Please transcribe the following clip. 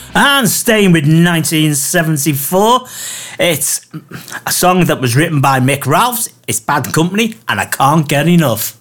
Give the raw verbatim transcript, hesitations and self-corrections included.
And staying with nineteen seventy-four, it's a song that was written by Mick Ralphs. It's Bad Company, and I can't get enough.